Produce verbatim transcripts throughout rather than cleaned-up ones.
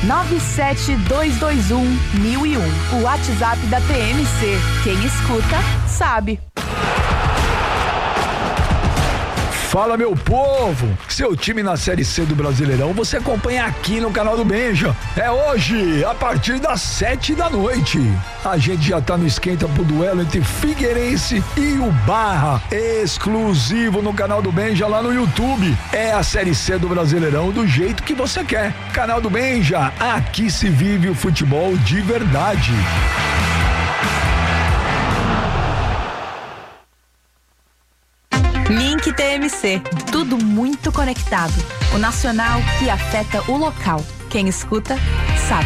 nove sete dois dois um mil e um. O WhatsApp da T M C. Quem escuta, sabe. Fala, meu povo! Seu time na Série C do Brasileirão você acompanha aqui no canal do Benja. É hoje, a partir das sete da noite. A gente já tá no esquenta pro duelo entre Figueirense e o Barra, exclusivo no canal do Benja lá no YouTube. É a Série C do Brasileirão do jeito que você quer. Canal do Benja, aqui se vive o futebol de verdade. Link T M C, tudo muito conectado. O nacional que afeta o local. Quem escuta, sabe.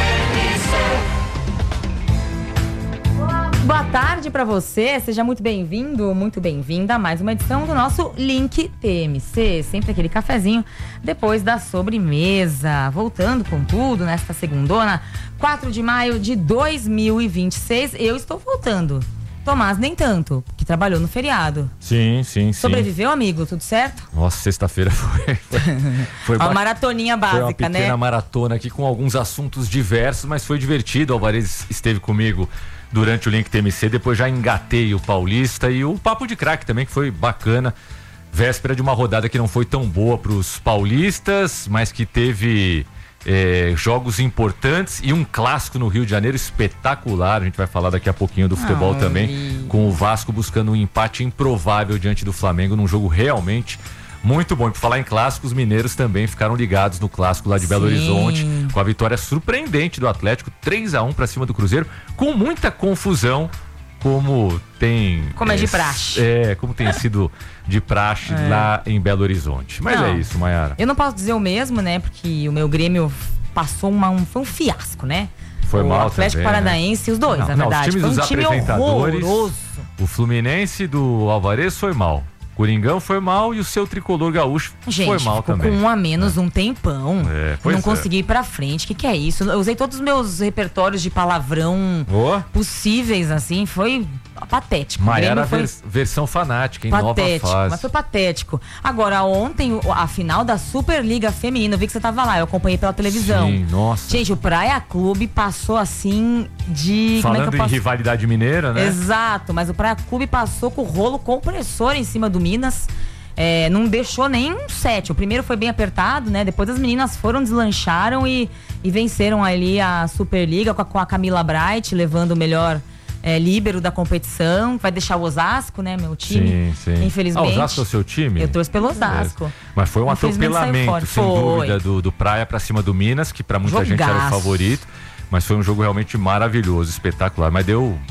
Boa tarde pra você, seja muito bem-vindo, muito bem-vinda a mais uma edição do nosso Link T M C. Sempre aquele cafezinho depois da sobremesa. Voltando com tudo nesta segundona, quatro de maio de dois mil e vinte e seis. Eu estou voltando. Tomás nem tanto, que trabalhou no feriado. Sim, sim, sim. Sobreviveu, amigo? Tudo certo? Nossa, sexta-feira foi... Foi, foi uma ba... maratoninha básica, né? Foi uma pequena né? maratona aqui com alguns assuntos diversos, mas foi divertido. O Alvarez esteve comigo durante o Link T M C, depois já engatei o Paulista e o Papo de Craque também, que foi bacana. Véspera de uma rodada que não foi tão boa para os paulistas, mas que teve... É, jogos importantes e um clássico no Rio de Janeiro espetacular. A gente vai falar daqui a pouquinho do futebol Ai. também, com o Vasco buscando um empate improvável diante do Flamengo num jogo realmente muito bom. E por falar em clássicos, os mineiros também ficaram ligados no clássico lá de Belo Sim. Horizonte, com a vitória surpreendente do Atlético, três a um para cima do Cruzeiro, com muita confusão, como tem... Como é de é, praxe. É, como tem sido de praxe é. lá em Belo Horizonte. Mas não, é isso, Maiara. Eu não posso dizer o mesmo, né? Porque o meu Grêmio passou uma, um, foi um fiasco, né? Foi o mal Atlético também, Paranaense, né? os dois, não, na não, verdade. Os times foi um dos time apresentadores, horroroso. O Fluminense do Alvarez foi mal. Coringão foi mal e o seu tricolor gaúcho Gente, foi mal ficou também. com um a menos é. um tempão. É, não é. consegui ir pra frente. O que, que é isso? Eu usei todos os meus repertórios de palavrão oh. possíveis, assim. Foi patético. Maiara foi vers- versão fanática, em patético, nova fase. Mas foi patético. Agora, ontem, a final da Superliga Feminina, eu vi que você tava lá, eu acompanhei pela televisão. Sim, nossa. Gente, o Praia Clube passou assim de... Falando como é que eu posso... em rivalidade mineira, né? Exato, mas o Praia Clube passou com o rolo compressor em cima do Minas. É, não deixou nem um set. O primeiro foi bem apertado, né? Depois as meninas foram, deslancharam e, e venceram ali a Superliga com a, com a Camila Bright, levando o melhor é, líbero da competição. Vai deixar o Osasco, né? Meu time. Sim, sim. Infelizmente. Ah, o Osasco é o seu time? Eu torço pelo Osasco. É. Mas foi um atropelamento, sem foi. dúvida, do, do Praia pra cima do Minas, que pra muita Jogaço. gente era o favorito. Mas foi um jogo realmente maravilhoso, espetacular. Mas deu